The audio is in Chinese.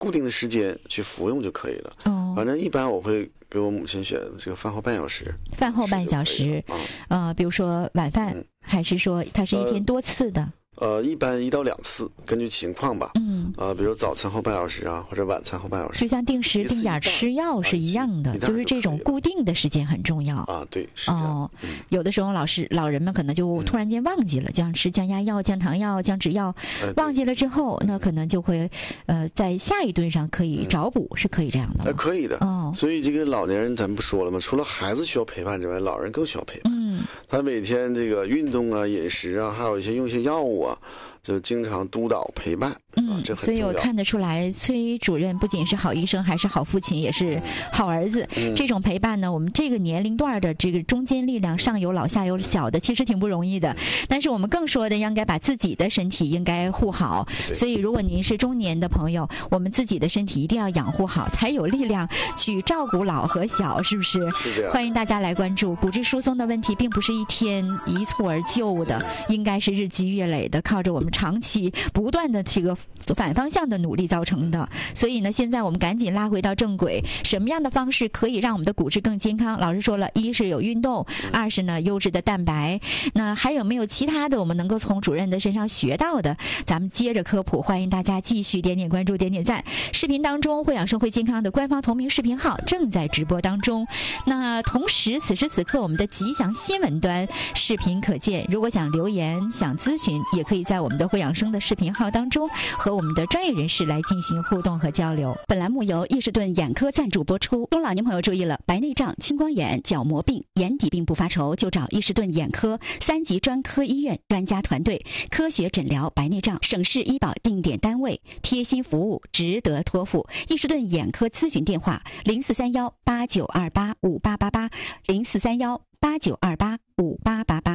固定的时间去服用就可以了。反正一般我会给我母亲选这个饭后半小时。饭后半小时比如说晚饭，还是说它是一天多次的？ 一般1到2次，根据情况吧。比如早餐后半小时啊，或者晚餐后半小时。 就像定时定点吃药是一样的，就是这种固定的时间很重要啊。对，是这样。 有的时候老人们可能就突然间忘记了，就像吃降压药、降糖药、降脂药，忘记了之后，那可能就会在下一顿上可以找补，是可以这样的。 可以的。所以这个老年人咱们不说了吗？除了孩子需要陪伴之外，老人更需要陪伴。他每天这个运动啊、饮食啊，还有用一些药物啊，就经常督导陪伴。这很重要。 所以我看得出来，崔主任不仅是好医生，还是好父亲，也是好儿子。这种陪伴呢，我们这个年龄段的这个中坚力量，上有老下有小的，其实挺不容易的。但是我们更说的，应该把自己的身体应该护好。所以如果您是中年的朋友，我们自己的身体一定要养护好，才有力量去照顾老和小，是不是？ 是这样。 欢迎大家来关注骨质疏松的问题，并不是一天一蹴而就的，应该是日积月累的，靠着我们长期不断的这个反方向的努力造成的。所以呢，现在我们赶紧拉回到正轨，什么样的方式可以让我们的骨质更健康？老师说了，一是有运动，二是呢优质的蛋白。那还有没有其他的我们能够从主任的身上学到的？咱们接着科普，欢迎大家继续点点关注、点点赞。视频当中，会养生会健康的官方同名视频号正在直播当中。那同时此时此刻我们的吉祥新闻端视频可见，如果想留言想咨询，也可以在我们的会养生的视频号当中和我们的专业人士来进行互动和交流。 本栏目由益士顿眼科赞助播出。中老年朋友注意了，白内障、青光眼、角膜病、眼底病不发愁，就找益士顿眼科3级专科医院专家团队，科学诊疗白内障，省市医保定点单位，贴心服务，值得托付。益士顿眼科咨询电话：043189285888，043189285888。